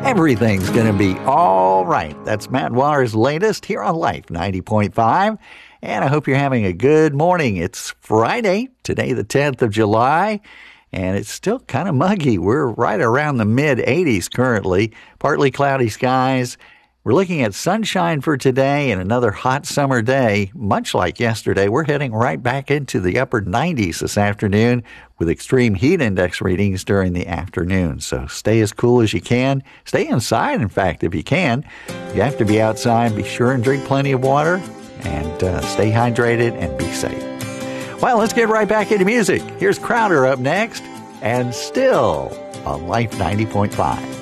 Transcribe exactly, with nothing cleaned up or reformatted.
Everything's going to be all right. That's Matt Waters' latest here on Life ninety point five. And I hope you're having a good morning. It's Friday, today the tenth of July, and it's still kind of muggy. We're right around the mid eighties currently, partly cloudy skies. We're looking at sunshine for today and another hot summer day. Much like yesterday, we're heading right back into the upper nineties this afternoon with extreme heat index readings during the afternoon. So stay as cool as you can. Stay inside, in fact, if you can. You have to be outside. Be sure and drink plenty of water and uh, stay hydrated and be safe. Well, let's get right back into music. Here's Crowder up next and Still on Life ninety point five.